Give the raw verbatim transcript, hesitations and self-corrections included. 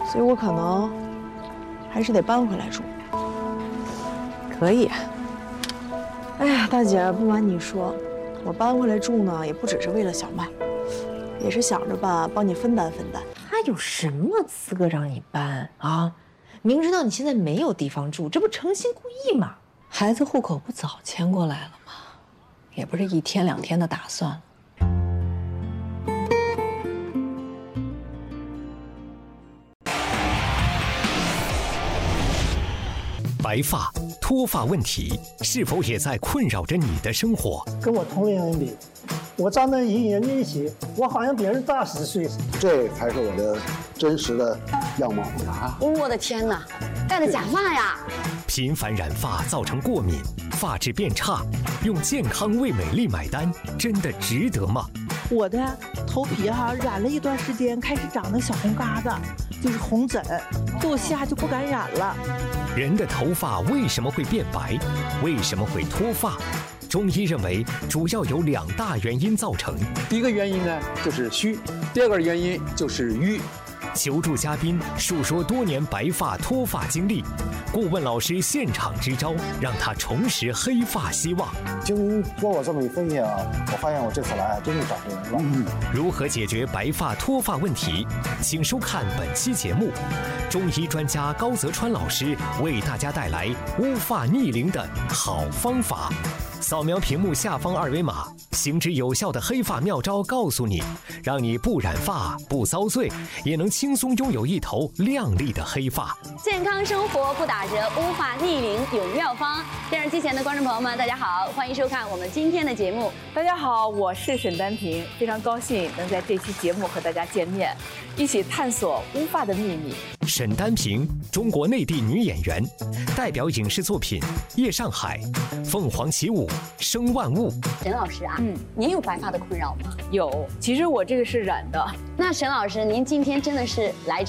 所以我可能还是得搬回来住。 可以。 哎呀，大姐，不瞒你说，我搬回来住呢，也不只是为了小麦，也是想着吧，帮你分担分担。 他有什么资格让你搬啊？明知道你现在没有地方住，这不诚心故意吗？ 孩子户口不早迁过来了吗？也不是一天两天的打算。 白发、脱发问题是否也在困扰着你的生活？ 跟我同龄人比，我站在一人面前，我好像别人大十岁。 这才是我的真实的样貌啊！ 我的天哪，戴的假发呀！ 频繁染发造成过敏，发质变差，用健康为美丽买单，真的值得吗？ 我的头皮哈、啊、染了一段时间，开始长那小红疙瘩，就是红疹，所以我现在就不敢染了。 人的头发为什么会变白？为什么会脱发？中医认为主要有两大原因造成。 第一个原因呢就是虚，第二个原因就是瘀。 求助嘉宾述说多年白发脱发经历，顾问老师现场支招，让他重拾黑发希望。 经您做我这么一分析啊，我发现我这次来真是找对人了。嗯， 如何解决白发脱发问题？请收看本期节目，中医专家高泽川老师为大家带来乌发逆龄的好方法。扫描屏幕下方二维码，行之有效的黑发妙招告诉你，让你不染发不遭罪，也能轻松拥有一头亮丽的黑发。 健康生活不打折，乌发逆龄有妙方。电视机前的观众朋友们，大家好，欢迎收看我们今天的节目。 大家好，我是沈丹萍，非常高兴能在这期节目和大家见面，一起探索乌发的秘密。 沈丹萍，中国内地女演员，代表影视作品《夜上海》《凤凰起舞》《生万物》。 沈老师啊，嗯，您有白发的困扰吗？ 有，其实我这个是染的。 那沈老师，您今天真的是来找